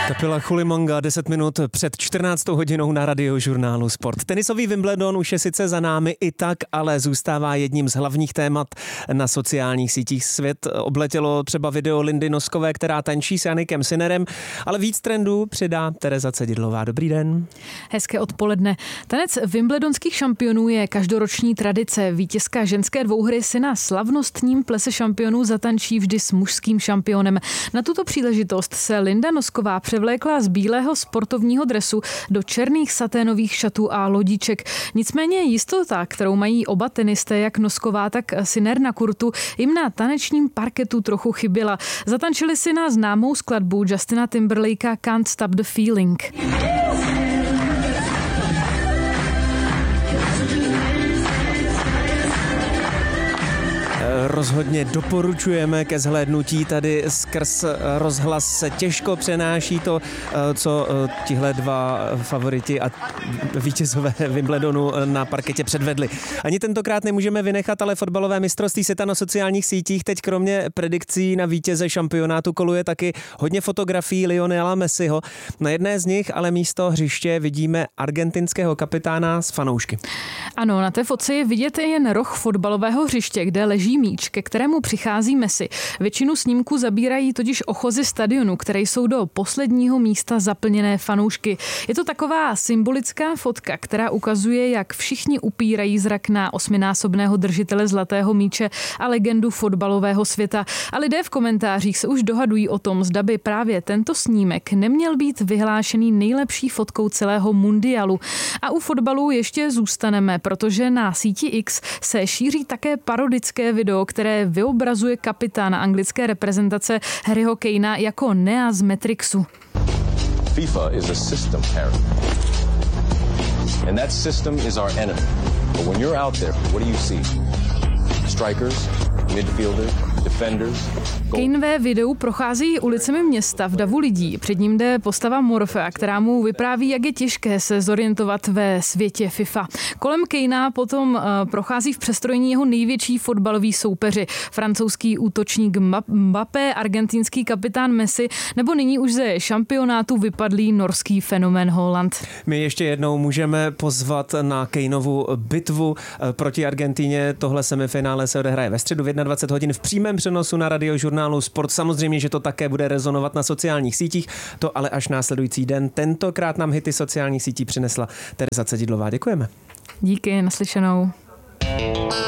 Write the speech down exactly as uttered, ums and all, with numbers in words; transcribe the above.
Kapela Chulimonga deset minut před čtrnáctou hodinou na Radiožurnálu Sport. Tenisový Wimbledon už je sice za námi i tak, ale zůstává jedním z hlavních témat na sociálních sítích. Svět obletělo třeba video Lindy Noskové, která tančí s Jannikem Sinnerem, ale víc trendů přidá Tereza Cedidlová. Dobrý den. Hezké odpoledne. Tanec wimbledonských šampionů je každoroční tradice. Vítězka ženské dvouhry si na slavnostním plese šampionů zatančí vždy s mužským šampionem. Na tuto příležitost se Linda Nosková převlékla z bílého sportovního dresu do černých saténových šatů a lodiček. Nicméně jistota, kterou mají oba tenisté, jak Nosková, tak Sinner na kurtu, jim na tanečním parketu trochu chyběla. Zatančili si na známou skladbu Justina Timberlakea Can't Stop the Feeling. Rozhodně doporučujeme ke zhlédnutí. Tady skrz rozhlas se těžko přenáší to, co tihle dva favoriti a vítězové Wimbledonu na parketě předvedli. Ani tentokrát nemůžeme vynechat, ale fotbalové mistrovství světa na sociálních sítích teď kromě predikcí na vítěze šampionátu koluje taky hodně fotografií Lionela Messiho. Na jedné z nich ale místo hřiště vidíme argentinského kapitána s fanoušky. Ano, na té fotce je vidět jen roh fotbalového hřiště, kde leží míč, ke kterému přichází Messi. Většinu snímků zabírají totiž ochozy stadionu, které jsou do posledního místa zaplněné fanoušky. Je to taková symbolická fotka, která ukazuje, jak všichni upírají zrak na osminásobného držitele zlatého míče a legendu fotbalového světa. A lidé v komentářích se už dohadují o tom, zda by právě tento snímek neměl být vyhlášený nejlepší fotkou celého mundialu. A u fotbalu ještě zůstaneme, protože na síti X se šíří také parodické video, které vyobrazuje kapitána anglické reprezentace Harryho Kanea jako Nea z Matrixu. FIFA is a system, Harry. And that system is our enemy. But when you're out there, what do you see? Strikers, midfielders, defenders. Kane ve videu prochází ulicemi města v davu lidí. Před ním jde postava Morfea, která mu vypráví, jak je těžké se zorientovat ve světě FIFA. Kolem Kanea potom uh, prochází v přestrojení jeho největší fotbaloví soupeři. Francouzský útočník Mbappé, argentinský kapitán Messi nebo nyní už ze šampionátu vypadlý norský fenomén Haaland. My ještě jednou můžeme pozvat na Kaneovu bitvu proti Argentíně. Tohle semifinále se odehraje ve středu v dvacet jedna hodin v přímém přenosu na Radiožurnálu Sport. Samozřejmě, že to také bude rezonovat na sociálních sítích, to ale až následující den. Tentokrát nám hity sociálních sítí přinesla Tereza Cedidlová. Děkujeme. Díky, naslyšenou.